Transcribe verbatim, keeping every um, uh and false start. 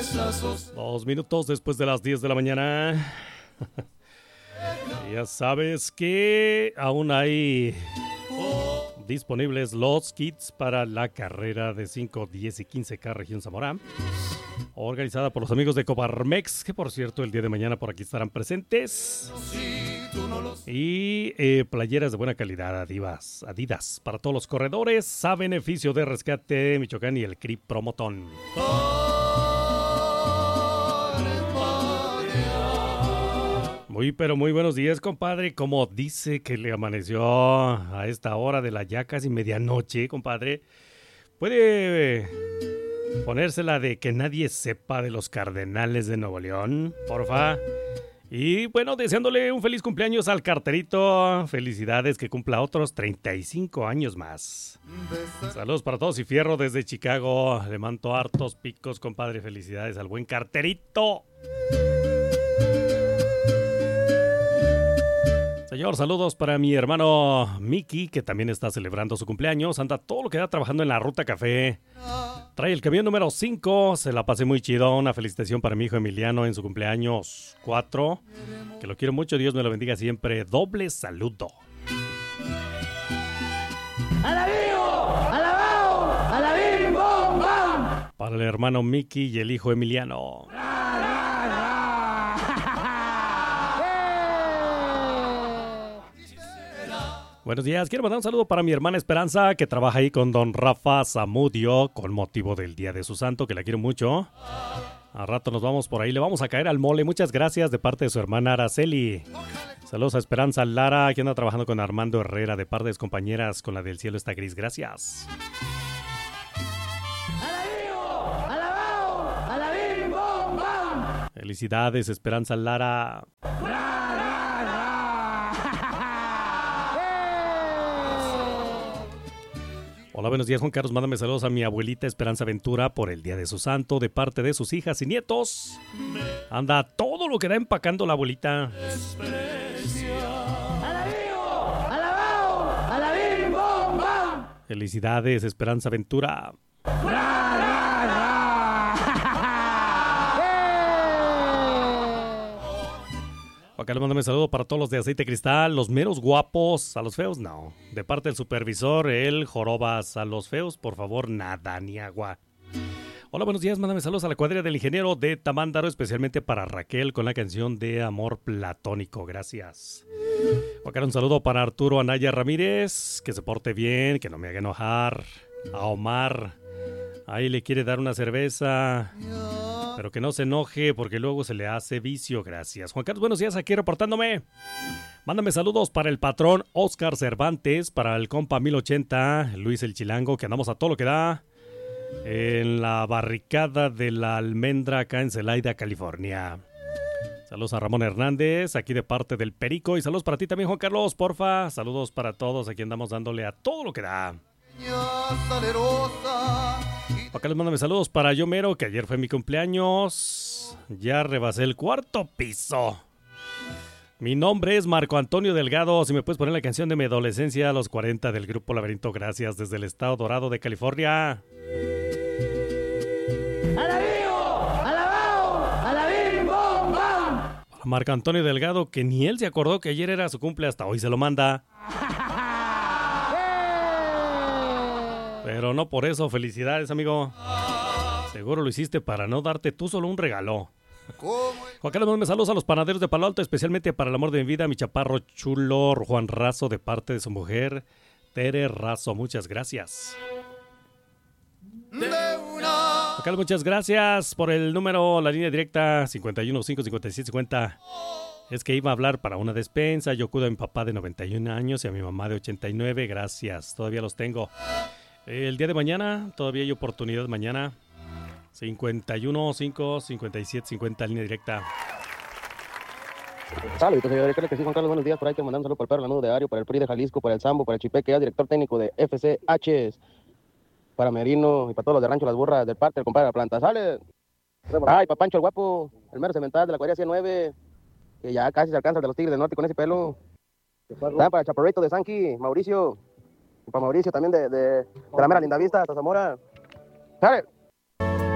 Dos minutos después de las diez de la mañana. Ya sabes que aún hay disponibles los kits para la carrera de cinco, diez y quince K Región Zamora, organizada por los amigos de Coparmex, que por cierto el día de mañana por aquí estarán presentes. Y eh, playeras de buena calidad, Adidas, Adidas para todos los corredores, a beneficio de Rescate Michoacán y el C R I Promotón. Muy, pero muy buenos días, compadre. Como dice que le amaneció a esta hora de la ya casi medianoche, compadre, ¿puede ponérsela de que nadie sepa de los Cardenales de Nuevo León, porfa? Y bueno, deseándole un feliz cumpleaños al carterito. Felicidades, que cumpla otros treinta y cinco años más. Saludos para todos y fierro desde Chicago. Le mando hartos picos, compadre. Felicidades al buen carterito. Señor, saludos para mi hermano Mickey, que también está celebrando su cumpleaños. Anda todo lo que da trabajando en la Ruta Café. Trae el camión número cinco. Se la pasé muy chido. Una felicitación para mi hijo Emiliano en su cumpleaños cuatro. Que lo quiero mucho. Dios me lo bendiga siempre. Doble saludo. ¡Alabío! ¡Alabao! ¡Alabim! ¡Bom! ¡Bam! Para el hermano Mickey y el hijo Emiliano. Buenos días, quiero mandar un saludo para mi hermana Esperanza, que trabaja ahí con don Rafa Zamudio, con motivo del Día de su Santo, que la quiero mucho. A rato nos vamos por ahí, le vamos a caer al mole. Muchas gracias de parte de su hermana Araceli. Saludos a Esperanza Lara, que anda trabajando con Armando Herrera, de parte de sus compañeras con la del cielo está gris. Gracias. ¡Alabío! ¡Alabao! ¡Alabim! ¡Bom! ¡Bam! Felicidades, Esperanza Lara. Hola, buenos días, Juan Carlos. Mándame saludos a mi abuelita Esperanza Ventura por el Día de su Santo, de parte de sus hijas y nietos. Anda todo lo que da empacando la abuelita. ¡Alabío! ¡Alabao! ¡Alabim! ¡Bom! ¡Bam! Felicidades, Esperanza Ventura. Acá le mándame saludo para todos los de Aceite Cristal, los meros guapos, a los feos no. De parte del supervisor, el Jorobas, a los feos, por favor, nada ni agua. Hola, buenos días, mándame saludos a la cuadrilla del ingeniero de Tamándaro, especialmente para Raquel con la canción de Amor Platónico, gracias. Acá un saludo para Arturo Anaya Ramírez, que se porte bien, que no me haga enojar. A Omar, ahí le quiere dar una cerveza, pero que no se enoje porque luego se le hace vicio, gracias. Juan Carlos, buenos días, aquí reportándome. Mándame saludos para el patrón Oscar Cervantes, para el compa mil ochenta, Luis el Chilango, que andamos a todo lo que da en la barricada de la Almendra acá en Celaya, California. Saludos a Ramón Hernández, aquí de parte del Perico, y saludos para ti también, Juan Carlos, porfa. Saludos para todos, aquí andamos dándole a todo lo que da. Acá les mándame saludos para Yo Mero, que ayer fue mi cumpleaños. Ya rebasé el cuarto piso. Mi nombre es Marco Antonio Delgado. Si me puedes poner la canción de mi adolescencia a los cuarenta del grupo Laberinto, gracias, desde el estado dorado de California. ¡Alabío! ¡Alabao! ¡Alabim! ¡Bom! ¡Bam! Para Marco Antonio Delgado, que ni él se acordó que ayer era su cumple, hasta hoy se lo manda. Pero no por eso, felicidades, amigo. Seguro lo hiciste para no darte tú solo un regalo. Juan Carlos, me saludos a los panaderos de Palo Alto, especialmente para el amor de mi vida, mi chaparro chulo Juan Razo, de parte de su mujer Tere Razo. Muchas gracias. Juan Carlos, muchas gracias por el número, la línea directa cincuenta y uno cinco cincuenta y siete cincuenta. Es que iba a hablar para una despensa. Yo cuido a mi papá de noventa y un años y a mi mamá de ochenta y nueve. Gracias, todavía los tengo. El día de mañana, todavía hay oportunidad mañana. cincuenta y uno cinco cincuenta y siete cincuenta, línea directa. Saludos, señores. Creo que sí, Juan Carlos. Buenos días. Por ahí que mandamos un saludo para el perro Lanudo de Ario, para el P R I de Jalisco, para el Sambo, para el Chipeque, ya director técnico de F C H, para Merino y para todos los de Rancho Las Burras, del parte del compadre de la planta. ¡Sale! Ay, para Pancho el Guapo, el mero cemental de la cuadrilla ciento nueve, que ya casi se alcanza el de los Tigres del Norte con ese pelo. También para el Chaparrito de Sanqui, Mauricio. Y para Mauricio también de, de, de la mera Linda Vista, hasta Zamora. ¡Sale!